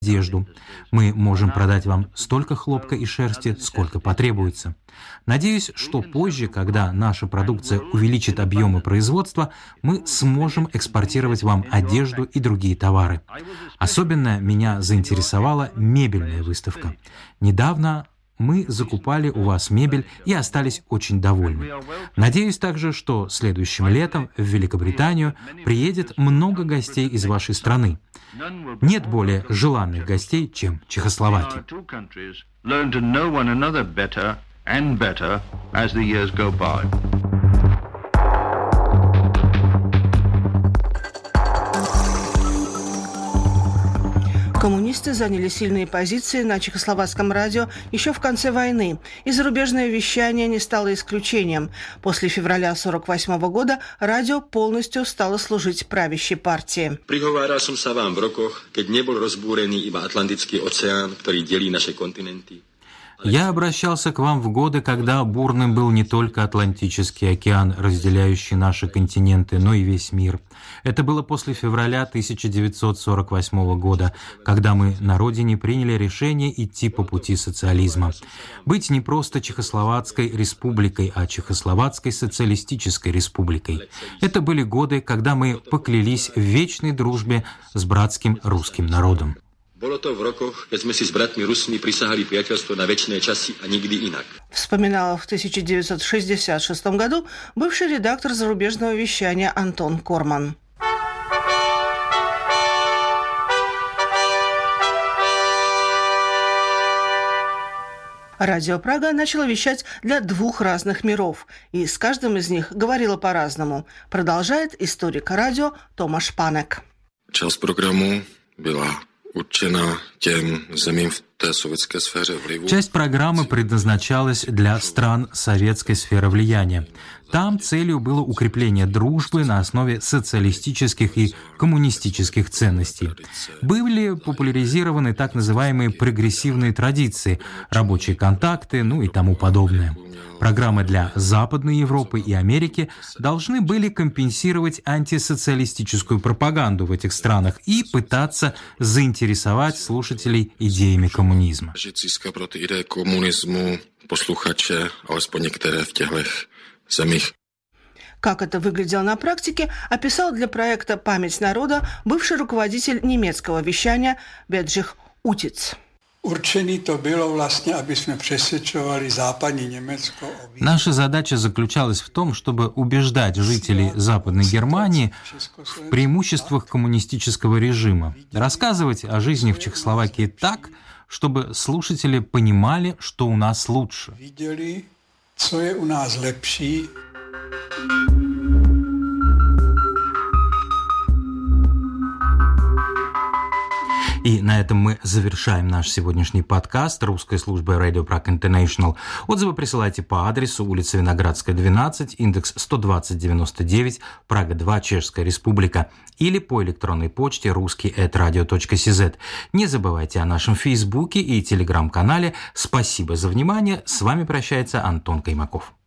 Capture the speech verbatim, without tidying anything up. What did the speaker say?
одежду. Мы можем продать вам столько хлопка и шерсти, сколько потребуется. Надеюсь, что позже, когда наша продукция увеличит объемы производства, мы сможем экспортировать вам одежду и другие товары. Особенно меня заинтересовала мебельная выставка. Недавно мы закупали у вас мебель и остались очень довольны. Надеюсь также, что следующим летом в Великобританию приедет много гостей из вашей страны. Нет более желанных гостей, чем Чехословакия. Коммунисты заняли сильные позиции на чехословацком радио еще в конце войны, и зарубежное вещание не стало исключением. После февраля сорок восьмого года радио полностью стало служить правящей партии. Приговárал som sa vám v rokoch, keď nebol rozbúrený iba Atlantický oceán, ktorý delí naše kontinenty. Я обращался к вам в годы, когда бурным был не только Атлантический океан, разделяющий наши континенты, но и весь мир. Это было после февраля тысяча девятьсот сорок восьмого года, когда мы на родине приняли решение идти по пути социализма. Быть не просто Чехословацкой республикой, а Чехословацкой социалистической республикой. Это были годы, когда мы поклялись в вечной дружбе с братским русским народом. Bolo to v rokoch, keď sme si s bratmi Rusmi prisahali priateľstvo na večné časy a nikdy inak. Вспоминал в тысяча девятьсот шестьдесят шестом году бывший редактор зарубежного вещания Антон Корман. Радио Прага начало вещать для двух разных миров, и с каждым из них говорило по-разному. Продолжает историк радио Томаш Панек. Часть программы была určena těm zemím v té sovětské sféře vlivu. Часть программы предназначалась для стран советской сферы влияния. Там целью было укрепление дружбы на основе социалистических и коммунистических ценностей. Были популяризированы так называемые прогрессивные традиции, рабочие контакты, ну и тому подобное. Программы для Западной Европы и Америки должны были компенсировать антисоциалистическую пропаганду в этих странах и пытаться заинтересовать слушателей идеями коммунизма. Против идеи коммунизма послушачи, алespoň některé в těchto земях. Как это выглядело на практике, описал для проекта «Память народа» бывший руководитель немецкого вещания Беджих Утиц. Наша задача заключалась в том, чтобы убеждать жителей Западной Германии в преимуществах коммунистического режима, рассказывать о жизни в Чехословакии так, чтобы слушатели понимали, что у нас лучше. И на этом мы завершаем наш сегодняшний подкаст русской службы Radio Prague International. Отзывы присылайте по адресу улица Виноградская, двенадцать, индекс сто двадцать девяносто девять, Прага два, Чешская Республика, или по электронной почте русский эт радио точка си зет. Не забывайте о нашем Фейсбуке и Телеграм-канале. Спасибо за внимание. С вами прощается Антон Каймаков.